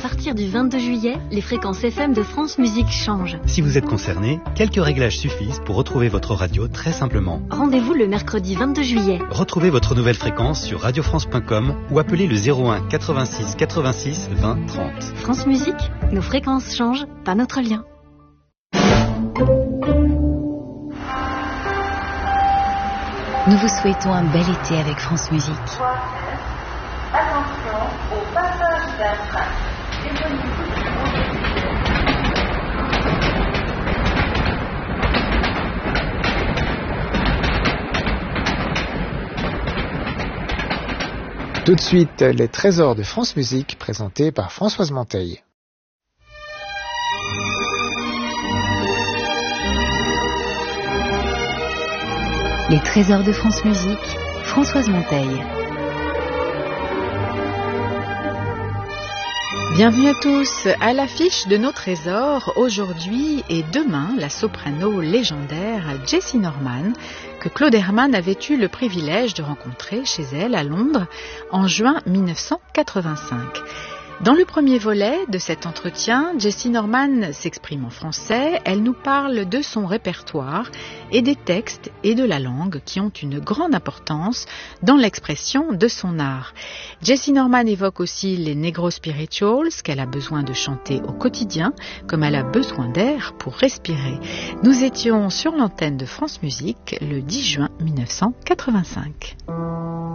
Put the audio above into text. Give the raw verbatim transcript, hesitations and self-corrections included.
partir du vingt-deux juillet, les fréquences F M de France Musique changent. Si vous êtes concerné, quelques réglages suffisent pour retrouver votre radio très simplement. Rendez-vous le mercredi vingt-deux juillet. Retrouvez votre nouvelle fréquence sur radio france point com ou appelez le zéro un quatre-vingt-six quatre-vingt-six vingt trente. France Musique, nos fréquences changent, pas notre lien. Nous vous souhaitons un bel été avec France Musique. Attention au passage d'un train. Tout de suite, les trésors de France Musique présentés par Françoise Monteil. Les trésors de France Musique, Françoise Monteil. Bienvenue à tous. À l'affiche de nos trésors, aujourd'hui et demain, la soprano légendaire Jessie Norman, que Claude Herman avait eu le privilège de rencontrer chez elle à Londres en juin mille neuf cent quatre-vingt-cinq. Dans le premier volet de cet entretien, Jessie Norman s'exprime en français, elle nous parle de son répertoire et des textes et de la langue qui ont une grande importance dans l'expression de son art. Jessie Norman évoque aussi les Negro Spirituals qu'elle a besoin de chanter au quotidien, comme elle a besoin d'air pour respirer. Nous étions sur l'antenne de France Musique le dix juin mille neuf cent quatre-vingt-cinq.